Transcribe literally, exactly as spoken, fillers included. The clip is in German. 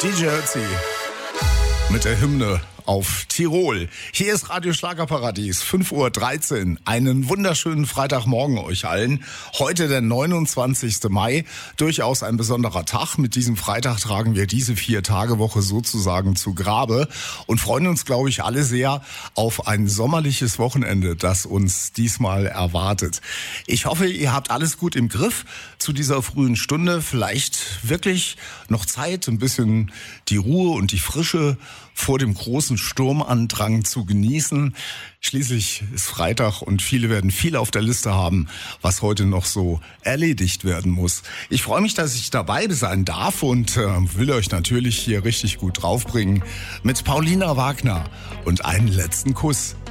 D J Ötzi mit der Hymne auf Tirol. Hier ist Radio Schlagerparadies, fünf Uhr dreizehn. Einen wunderschönen Freitagmorgen euch allen. Heute der neunundzwanzigste Mai. Durchaus ein besonderer Tag. Mit diesem Freitag tragen wir diese Vier-Tage-Woche sozusagen zu Grabe und freuen uns, glaube ich, alle sehr auf ein sommerliches Wochenende, das uns diesmal erwartet. Ich hoffe, ihr habt alles gut im Griff zu dieser frühen Stunde. Vielleicht wirklich noch Zeit, ein bisschen die Ruhe und die Frische vor dem großen Sturmandrang zu genießen. Schließlich ist Freitag und viele werden viel auf der Liste haben, was heute noch so erledigt werden muss. Ich freue mich, dass ich dabei sein darf und äh, will euch natürlich hier richtig gut draufbringen mit Paulina Wagner und einen letzten Kuss.